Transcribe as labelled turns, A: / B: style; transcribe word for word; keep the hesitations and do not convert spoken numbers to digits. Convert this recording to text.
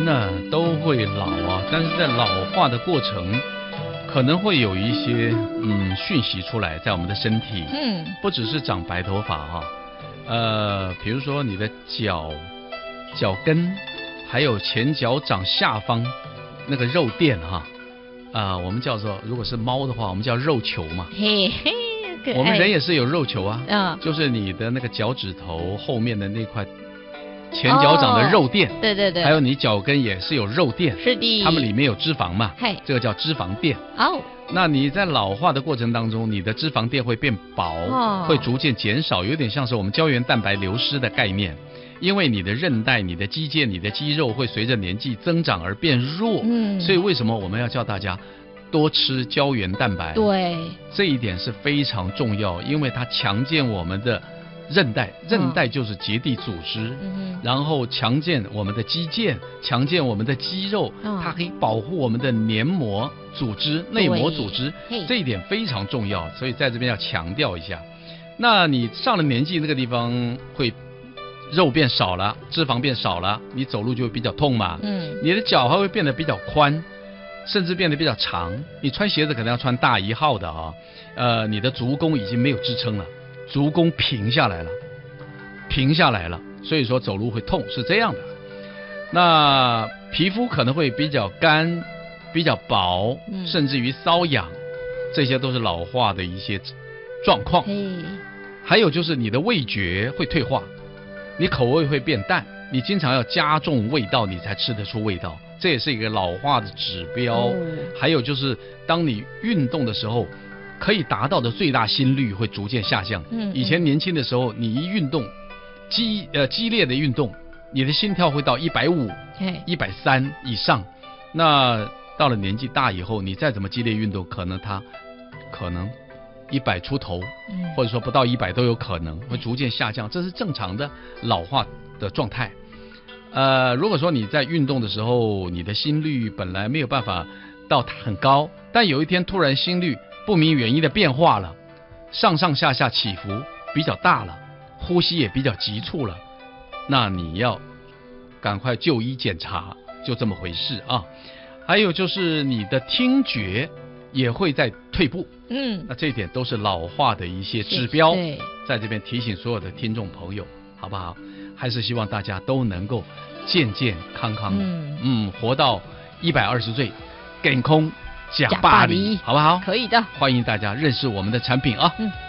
A: 呢都会老啊，但是在老化的过程，可能会有一些嗯讯息出来在我们的身体，
B: 嗯，
A: 不只是长白头发哈、啊，呃，比如说你的脚脚跟，还有前脚掌下方那个肉垫哈、啊，啊、呃，我们叫做如果是猫的话，我们叫肉球嘛，
B: 嘿嘿，
A: 我们人也是有肉球啊，
B: 嗯，
A: 就是你的那个脚趾头后面的那块。前脚掌的肉垫、哦，
B: 对对对，
A: 还有你脚跟也是有肉垫，
B: 是的，
A: 它们里面有脂肪嘛，
B: 嘿，
A: 这个叫脂肪垫。
B: 哦，
A: 那你在老化的过程当中，你的脂肪垫会变薄，哦、会逐渐减少，有点像是我们胶原蛋白流失的概念。因为你的韧带、你的肌腱、你的肌肉会随着年纪增长而变弱，嗯，所以为什么我们要叫大家多吃胶原蛋白？对，这一点是非常重要，因为它强健我们的。韧带，韧带就是结缔组织，嗯、然后强健我们的肌腱，强健我们的肌肉，哦、它可以保护我们的黏膜组织、内膜组织，这一点非常重要，所以在这边要强调一下。那你上了年纪，那个地方会肉变少了，脂肪变少了，你走路就会比较痛嘛，嗯，你的脚还会变得比较宽，甚至变得比较长，你穿鞋子可能要穿大一号的啊，呃，你的足弓已经没有支撑了。足弓平下来了，平下来了，所以说走路会痛，是这样的。那皮肤可能会比较干、比较薄，嗯、甚至于瘙痒，这些都是老化的一些状况。还有就是你的味觉会退化，你口味会变淡，你经常要加重味道，你才吃得出味道，这也是一个老化的指标。哦、还有就是当你运动的时候。可以达到的最大心率会逐渐下降。嗯，以前年轻的时候，你一运动，激呃激烈的运动，你的心跳会到一百五、一百三以上。那到了年纪大以后，你再怎么激烈运动，可能它可能一百出头，嗯，或者说不到一百都有可能会逐渐下降，这是正常的老化的状态。呃，如果说你在运动的时候，你的心率本来没有办法到很高，但有一天突然心率不明原因的变化了，上上下下起伏比较大了，呼吸也比较急促了，那你要赶快就医检查，就这么回事啊。还有就是你的听觉也会在退步，嗯，那这一点都是老化的一些指标，在这边提醒所有的听众朋友，好不好？还是希望大家都能够健健康康的，嗯, 嗯活到一百二十岁，健康假巴黎，好不好？
B: 可以的，
A: 欢迎大家认识我们的产品啊。嗯。